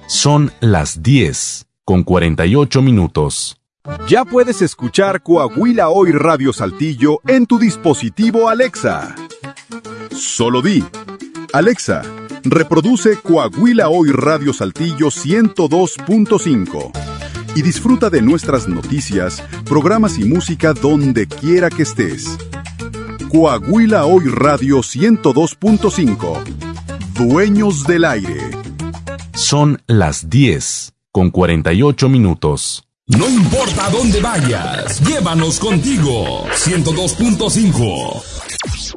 Son las 10:48. Ya puedes escuchar Coahuila Hoy Radio Saltillo en tu dispositivo Alexa. Solo di: Alexa, reproduce Coahuila Hoy Radio Saltillo 102.5 y disfruta de nuestras noticias, programas y música donde quiera que estés. Coahuila Hoy Radio 102.5. Dueños del aire. Son las 10:48. No importa a dónde vayas, llévanos contigo. 102.5.